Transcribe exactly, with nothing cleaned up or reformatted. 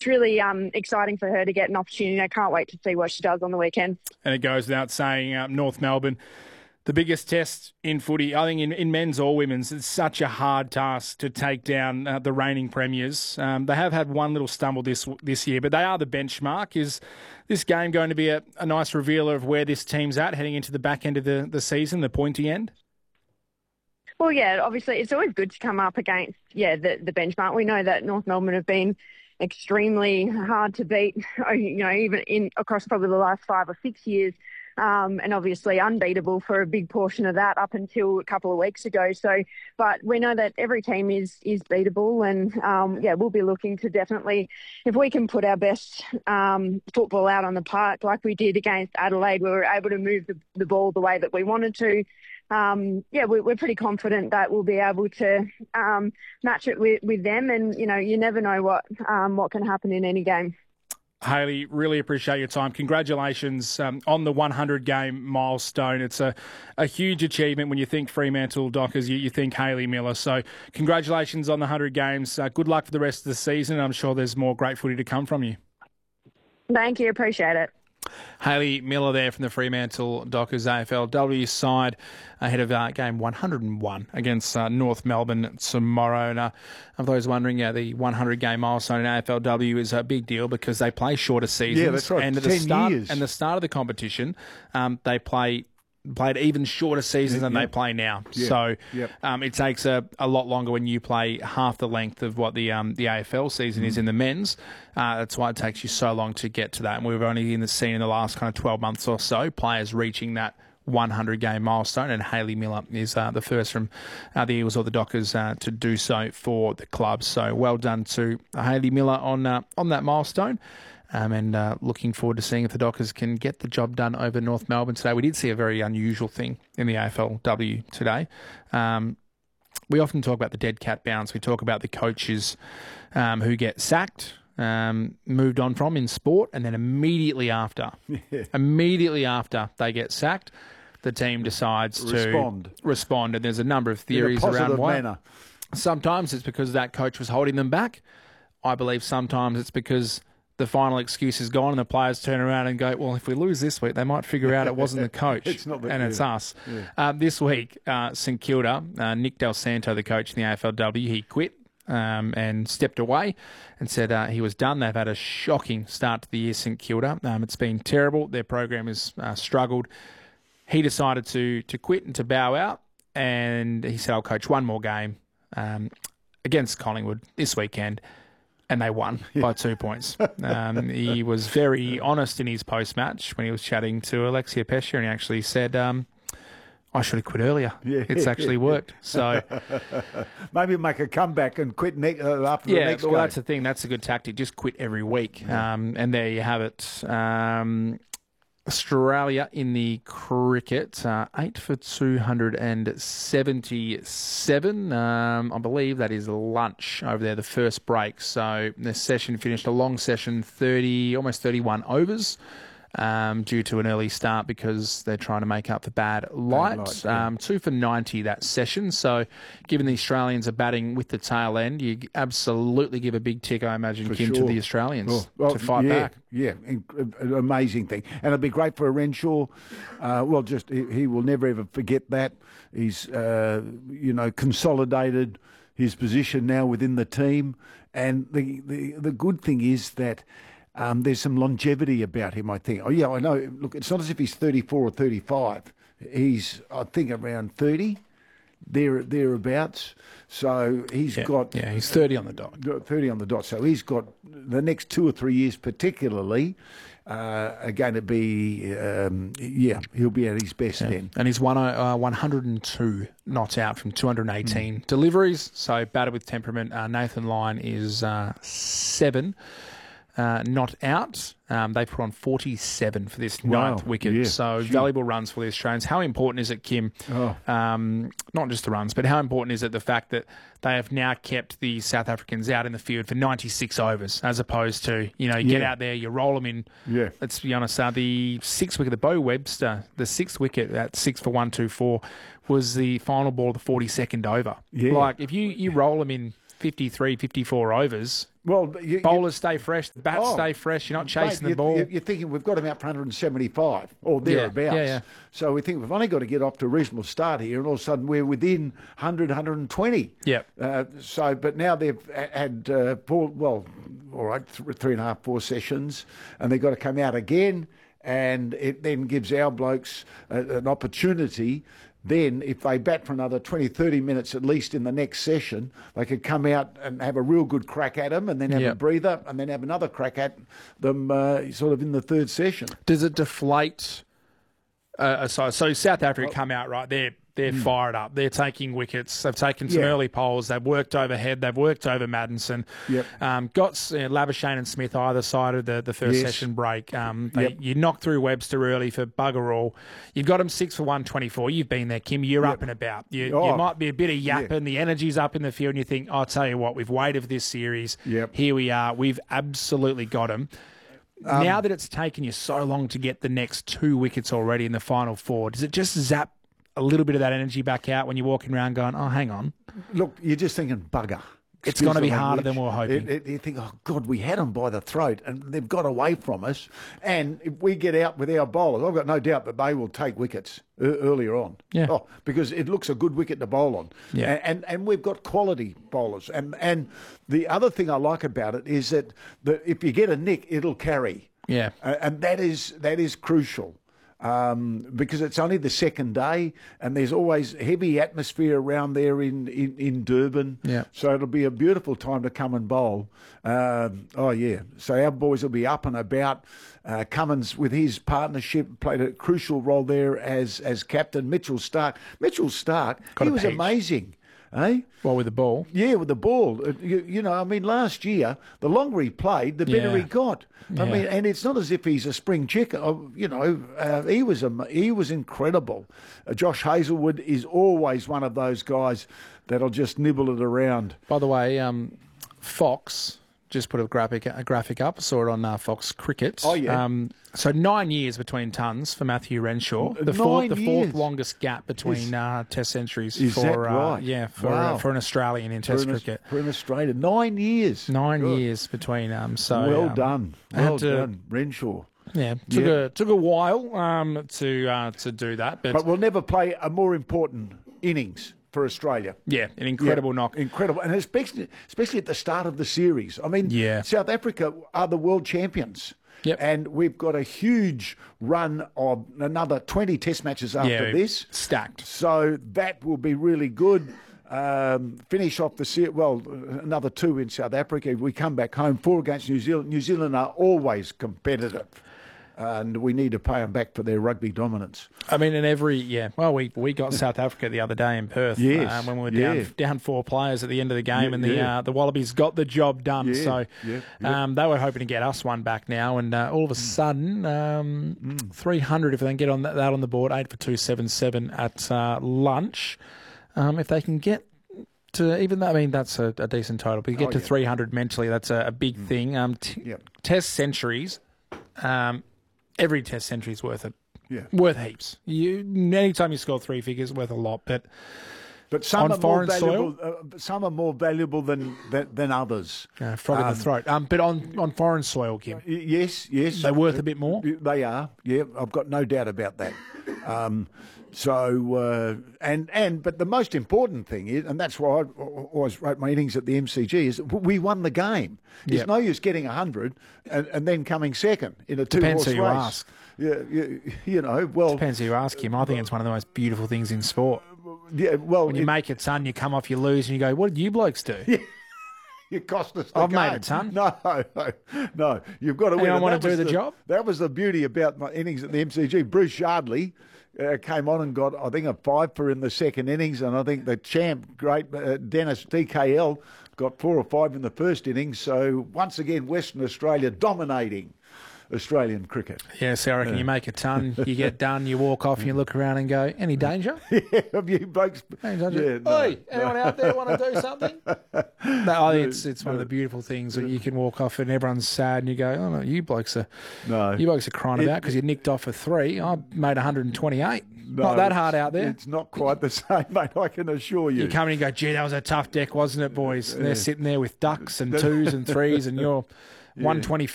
it's really um, exciting for her to get an opportunity. I can't wait to see what she does on the weekend. And it goes without saying, uh, North Melbourne, the biggest test in footy, I think in, in men's or women's, it's such a hard task to take down uh, the reigning premiers. Um, they have had one little stumble this this year, but they are the benchmark. Is this game going to be a, a nice revealer of where this team's at heading into the back end of the, the season, the pointy end? Well, yeah, obviously it's always good to come up against, yeah, the, the benchmark. We know that North Melbourne have been extremely hard to beat, you know, even in across probably the last five or six years. Um, and obviously unbeatable for a big portion of that up until a couple of weeks ago. So, but we know that every team is is beatable, and um, yeah, we'll be looking to definitely, if we can put our best um, football out on the park like we did against Adelaide, we were able to move the, the ball the way that we wanted to. Um, yeah, we, we're pretty confident that we'll be able to um, match it with, with them, and you know, you never know what um, what can happen in any game. Hayley, really appreciate your time. Congratulations um, on the one hundred game milestone. It's a, a huge achievement when you think Fremantle Dockers, you, you think Hayley Miller. So congratulations on the one hundred games. Uh, good luck for the rest of the season. I'm sure there's more great footy to come from you. Thank you. Appreciate it. Hayley Miller there from the Fremantle Dockers A F L W side ahead of uh, game one hundred and one against uh, North Melbourne tomorrow. And uh, for those wondering, yeah, the one hundred game milestone in A F L W is a big deal because they play shorter seasons. Yeah, that's right. And at Ten the start, years. and the start of the competition, um, they play played even shorter seasons than yep. they play now. Yep. So Yep. um, it takes a, a lot longer when you play half the length of what the um, the A F L season mm. is in the men's. Uh, that's why it takes you so long to get to that. And we've only in the seen in the last kind of twelve months or so players reaching that one hundred game milestone, and Hayley Miller is uh, the first from uh, the Eagles or the Dockers uh, to do so for the club. So well done to Hayley Miller on uh, on that milestone. Um, and uh, looking forward to seeing if the Dockers can get the job done over North Melbourne today. We did see a very unusual thing in the A F L W today. Um, we often talk about the dead cat bounce. We talk about the coaches um, who get sacked, um, moved on from in sport, and then immediately after, yeah. immediately after they get sacked, the team decides respond. to respond. And there's a number of theories around why. Manner. Sometimes it's because that coach was holding them back. I believe sometimes it's because the final excuse is gone and the players turn around and go, well, if we lose this week, they might figure out it wasn't the coach it's not the, and yeah. it's us. Yeah. Uh, this week, uh, St Kilda, uh, Nick Del Santo, the coach in the A F L W, he quit um, and stepped away and said uh, he was done. They've had a shocking start to the year, St Kilda. Um, it's been terrible. Their program has uh, struggled. He decided to to quit and to bow out, and he said, I'll coach one more game um, against Collingwood this weekend. And they won by two points. Um, he was very honest in his post-match when he was chatting to Alexia Pesce, and he actually said, um, I should have quit earlier. Yeah, it's actually worked. So maybe make a comeback and quit ne- uh, after yeah, the next well, game. that's the thing. That's a good tactic. Just quit every week. Yeah. Um, and there you have it. Um, Australia in the cricket, uh, eight for two hundred seventy-seven. Um, I believe that is lunch over there, the first break. So the session finished a long session, thirty, almost thirty-one overs. Um, due to an early start because they're trying to make up for bad light. light yeah. um, two for ninety that session. So given the Australians are batting with the tail end, you absolutely give a big tick, I imagine, for Kim, sure. to the Australians well, well, to fight yeah, back. Yeah, an amazing thing. And it'll be great for Renshaw. Uh, well, just he, he will never, ever forget that. He's, uh, you know, consolidated his position now within the team. And the, the, the good thing is that Um, there's some longevity about him, I think. Oh, yeah, I know. Look, it's not as if he's thirty-four or thirty-five. He's, I think, around thirty, there, thereabouts. So he's yeah, got... Yeah, he's thirty on the dot. thirty on the dot. So he's got the next two or three years particularly uh, are going to be, um, yeah, he'll be at his best yeah. then. And he's one, uh, one hundred and two not out from two hundred eighteen mm. deliveries. So batted with temperament. Uh, Nathan Lyon is uh, seven. Uh, not out. Um, they put on forty-seven for this ninth wow. wicket. Yeah. So Gee. valuable runs for the Australians. How important is it, Kim? Oh. Um, not just the runs, but how important is it the fact that they have now kept the South Africans out in the field for ninety-six overs as opposed to, you know, you yeah. get out there, you roll them in. Yeah. Let's be honest, uh, the sixth wicket, the Bo Webster, the sixth wicket at six for one two four was the final ball of the forty-second over. Yeah. Like, if you, you roll them in fifty-three, fifty-four overs. Well, you, bowlers you, stay fresh, the bats oh, stay fresh. You're not chasing mate, the ball. You're, you're thinking we've got him out for one hundred seventy-five or thereabouts. Yeah, yeah, yeah. So we think we've only got to get off to a reasonable start here, and all of a sudden we're within one hundred, one hundred twenty. Yeah. Uh, so, but now they've had uh, four, well, all right, th- three and a half, four sessions, and they've got to come out again, and it then gives our blokes uh, an opportunity. Then, if they bat for another twenty, thirty minutes at least in the next session, they could come out and have a real good crack at them, and then have yep. a breather, and then have another crack at them uh, sort of in the third session. Does it deflate? Uh, so, so South Africa come out, right? They're, they're mm. fired up. They're taking wickets. They've taken some yeah. early poles. They've worked overhead. They've worked over Maddinson. Yep. Um, got uh, Labuschagne and Smith either side of the, the first yes. session break. Um, they, yep. You knocked through Webster early for bugger all. You've got them six for one twenty-four. You've been there, Kim. You're yep. up and about. You, oh. you might be a bit of yapping. Yeah. The energy's up in the field, and you think, I'll tell you what, we've waited for this series. Yep. Here we are. We've absolutely got them. Um, now that it's taken you so long to get the next two wickets already in the final four, does it just zap a little bit of that energy back out when you're walking around going, oh, hang on? Look, you're just thinking, bugger. It's going to be harder than we were hoping. It, it, you think, oh, God, we had them by the throat and they've got away from us. And if we get out with our bowlers, I've got no doubt that they will take wickets e- earlier on. Yeah. Oh, because it looks a good wicket to bowl on. Yeah. And, and, and we've got quality bowlers. And, and the other thing I like about it is that the, if you get a nick, it'll carry. Yeah. Uh, and that is that is crucial. Um, because it's only the second day and there's always heavy atmosphere around there in, in, in Durban. Yeah. So it'll be a beautiful time to come and bowl. Um, oh, yeah. So our boys will be up and about. Uh, Cummins, with his partnership, played a crucial role there as, as captain. Mitchell Stark. Mitchell Stark, Got he a was page. amazing. Eh? Well, with the ball. Yeah, with the ball. Uh, You, you know, I mean, last year, the longer he played, the better Yeah. he got. I Yeah. mean, and it's not as if he's a spring chicken. Uh, You know, uh, he was a, he was incredible. Uh, Josh Hazelwood is always one of those guys that'll just nibble it around. By the way, um, Fox just put a graphic a graphic up. I saw it on uh, Fox Cricket. Oh, yeah. Um, so nine years between tons for Matthew Renshaw. The Nine fourth, the fourth years. longest gap between Is- uh, Test centuries is for that uh, right? yeah for Wow. uh, for an Australian in Test for an, cricket. For an Australia. Nine years. Nine Good. years between um. So Well um, done. I had Well to- done, Renshaw. Yeah, took Yeah. a took a while um to uh, to do that, but, But we'll never play a more important innings for Australia. yeah, an incredible Yeah, knock. Incredible. And especially, especially at the start of the series. I mean, Yeah. South Africa are the world champions. Yep. And we've got a huge run of another twenty test matches after Yeah, this. stacked. So that will be really good. Um, finish off the series, well, another two in South Africa. We come back home, four against New Zealand. New Zealand are always competitive. And we need to pay them back for their rugby dominance. I mean, in every yeah. Well, we we got South Africa the other day in Perth. Yes, um, when we were yeah. down down four players at the end of the game, Yeah, and the yeah. uh, the Wallabies got the job done. Yeah, so yeah, yeah. Um, they were hoping to get us one back now, and uh, all of a sudden, um, Mm. three hundred if they can get on that, that on the board, eight for two seven seven at uh, lunch. Um, if they can get. To even though I mean that's a, a decent total, but you get Oh, to yeah. three hundred mentally, that's a, a big thing. Um, t- Yep. Test centuries, um, every Test century is worth it. Yeah. Worth heaps. You anytime you score three figures, worth a lot. But But some On are more foreign valuable. Uh, some are more valuable than than, than others. uh, frog in Um, the throat. Um, but on, on foreign soil, Kim, Y- Yes, yes. they're worth a bit more. They are. Yeah, I've got no doubt about that. Um, so uh, and and but the most important thing is, and that's why I always wrote my innings at the M C G, is that we won the game. There's Yep. no use getting a hundred and, and then coming second in a two Depends horse who you race. ask. Yeah, you, you know. Well, Depends who you ask, Kim. I think it's one of the most beautiful things in sport. yeah. Well, When you it, make a ton, you come off, you lose, and you go, "What did you blokes do?" you cost us the I've game. made a ton. No, no, no. You've got to win. Anyone And wanna that do was the job? That was the beauty about my innings at the M C G. Bruce Yardley uh, came on and got, I think, a five for in the second innings, and I think the champ, great uh, Dennis D K L, got four or five in the first innings. So once again, Western Australia dominating Australian cricket. Yeah, so I reckon you make a ton, you get done, you walk off, and you look around and go, "Any danger?" Have you blokes? Any danger? Yeah, no, Oi, anyone out there want to do something? No, I think it's it's one of the beautiful things that you can walk off and everyone's sad, and you go, "Oh no, you blokes are No. you blokes are crying It- about because you nicked off a three. I made one hundred twenty-eight." No, Not that it's- hard out there. It's not quite the same, mate, I can assure you. You come in and go, gee, that was a tough deck, wasn't it, boys? And they're sitting there with ducks and twos and threes, and you're one twenty-five.